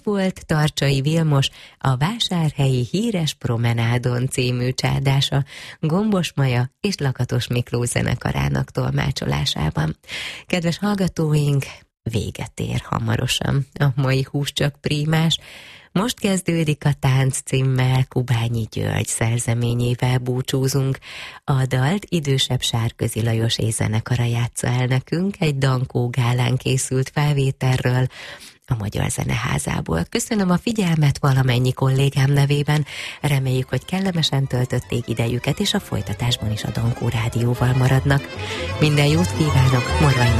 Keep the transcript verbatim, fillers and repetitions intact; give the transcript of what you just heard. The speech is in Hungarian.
volt Tarcsai Vilmos a Vásárhelyi Híres Promenádon című csádása Gombos Maja és Lakatos Miklós zenekarának tolmácsolásában. Kedves hallgatóink, véget ér hamarosan a mai Hús csak prímás. Most kezdődik a Tánc címmel, Kubányi György szerzeményével búcsúzunk. A dalt idősebb Sárközi Lajos és zenekara játsza el nekünk egy Dankó gálán készült felvételről a Magyar Zeneházából. Köszönöm a figyelmet valamennyi kollégám nevében, reméljük, hogy kellemesen töltötték idejüket, és a folytatásban is a Dankó rádióval maradnak. Minden jót kívánok, Morvai